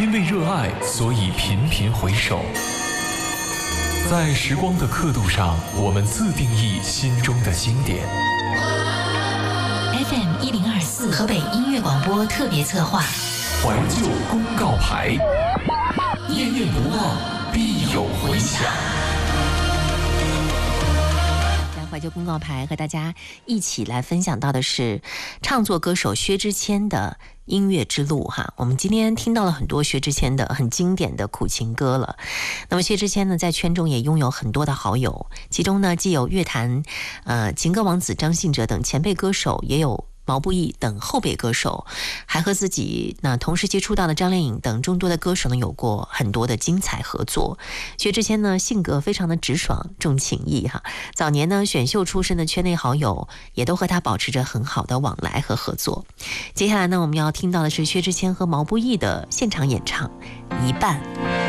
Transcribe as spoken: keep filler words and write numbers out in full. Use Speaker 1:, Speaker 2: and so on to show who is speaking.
Speaker 1: 因为热爱，所以频频回首。在时光的刻度上，我们自定义心中的经典。
Speaker 2: F M 一零二四河北音乐广播特别策划，
Speaker 1: 怀旧公告牌，念念不忘，必有回响。
Speaker 2: 怀旧公告牌和大家一起来分享到的是唱作歌手薛之谦的音乐之路哈。我们今天听到了很多薛之谦的很经典的苦情歌了。那么薛之谦呢，在圈中也拥有很多的好友，其中呢既有乐坛呃情歌王子张信哲等前辈歌手，也有毛不易等后辈歌手，还和自己那同时期出道的张靓颖等众多的歌手呢有过很多的精彩合作。薛之谦呢性格非常的直爽重情义哈，早年呢选秀出身的圈内好友也都和他保持着很好的往来和合作。接下来呢我们要听到的是薛之谦和毛不易的现场演唱《一半》。